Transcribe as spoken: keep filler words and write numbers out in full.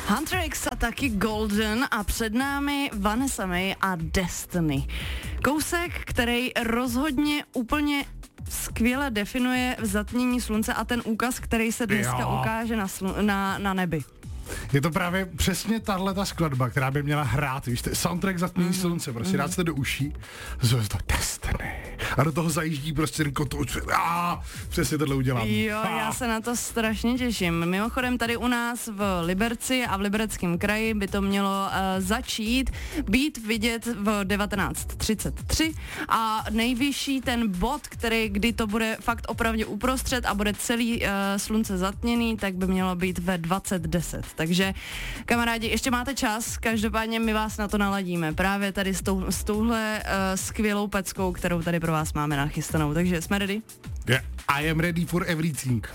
Huntrix a taky Golden a před námi Vanessa May a Destiny. Kousek, který rozhodně úplně skvěle definuje zatmění slunce a ten úkaz, který se dneska Jo. ukáže na, slu- na, na nebi. Je to právě přesně tahle ta skladba, která by měla hrát, víš, soundtrack Zatmění mm. slunce, prostě mm. dát se do uší, zve to Destiny. A do toho zajíždí prostě ten kotouč. A přesně tohle udělám. Jo, ha. já se na to strašně těším. Mimochodem tady u nás v Liberci a v Libereckém kraji by to mělo uh, začít být vidět v devatenáct třicet tři a nejvyšší ten bod, který, kdy to bude fakt opravdu uprostřed a bude celý uh, slunce zatměný, tak by mělo být ve dvacet deset. Takže kamarádi, ještě máte čas, každopádně my vás na to naladíme. Právě tady s, tou, s touhle uh, skvělou peckou, kterou tady pro vás máme nachystanou. Takže jsme ready? Yeah, I am ready for everything.